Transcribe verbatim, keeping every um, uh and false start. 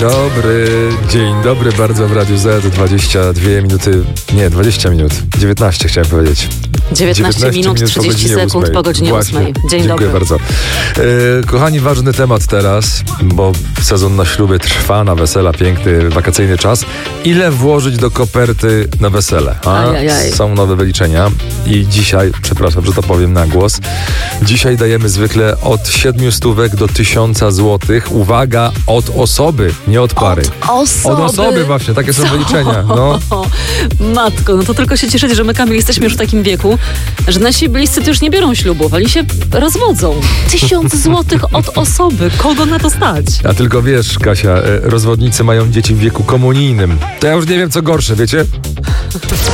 dobry, dzień dobry bardzo w Radiu Z, dwadzieścia dwie minuty, nie, dwadzieścia minut, dziewiętnaście chciałem powiedzieć. dziewiętnaście minut, trzydzieści sekund po godzinie ósmej. Dzień Dziękuję dobry. bardzo. E, kochani, ważny temat teraz, bo sezon na śluby trwa, na wesela, piękny, wakacyjny czas. Ile włożyć do koperty na wesele? A? Ajajaj. Są nowe wyliczenia i dzisiaj, przepraszam, że to powiem na głos, dzisiaj dajemy zwykle od siedmiu stówek do tysiąca złotych. Uwaga, od osoby, nie od pary. Od osoby. Od osoby właśnie, takie są Co? wyliczenia. No. Matko, no to tylko się cieszyć, że my, Kamil, jesteśmy już w takim wieku, że nasi bliscy to już nie biorą ślubów, oni się rozwodzą. Tysiąc złotych od osoby. Kogo na to stać? A tylko wiesz, Kasia, e, rozwodnicy mają dzieci w wieku komunijnym. To ja już nie wiem, co gorsze, wiecie?